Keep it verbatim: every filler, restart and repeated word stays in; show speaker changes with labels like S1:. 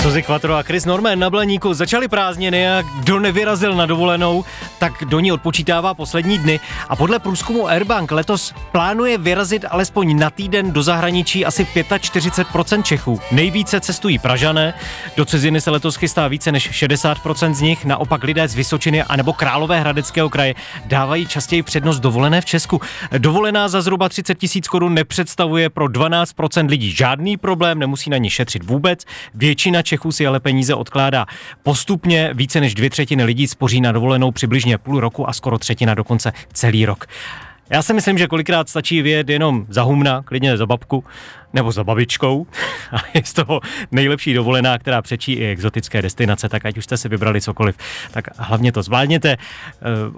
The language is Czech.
S1: Suzy Quattro a Chris Norman na Blaníku začali prázdniny a kdo nevyrazil na dovolenou, tak do ní odpočítává poslední dny a podle průzkumu Airbank letos plánuje vyrazit alespoň na týden do zahraničí asi čtyřicet pět procent Čechů. Nejvíce cestují Pražané, do ciziny se letos chystá více než šedesát procent z nich, naopak lidé z Vysočiny anebo Královéhradeckého kraje dávají častěji přednost dovolené v Česku. Dovolená za zhruba třicet tisíc korun nepředstavuje pro dvanáct procent lidí žádný problém, nemusí na ní šetřit vůbec. Většina Čechů si ale peníze odkládá postupně, více než dvě třetiny lidí spoří na dovolenou přibližně půl roku a skoro třetina dokonce celý rok. Já si myslím, že kolikrát stačí vyjet jenom za humna, klidně za babku nebo za babičkou a je z toho nejlepší dovolená, která přečí i exotické destinace, tak ať už jste si vybrali cokoliv, tak hlavně to zvládněte.